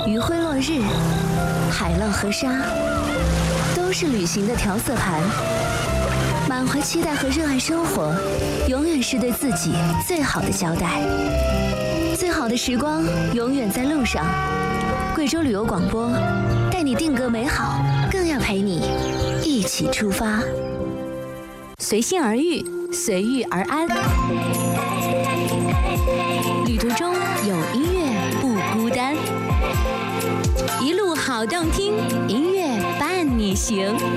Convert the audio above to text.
余晖落日，海浪和沙，都是旅行的调色盘。满怀期待和热爱生活，永远是对自己最好的交代。最好的时光永远在路上。贵州旅游广播，带你定格美好，更要陪你一起出发。随心而遇，随遇而安。旅途中有音乐不孤单，一路好动听，音乐伴你行。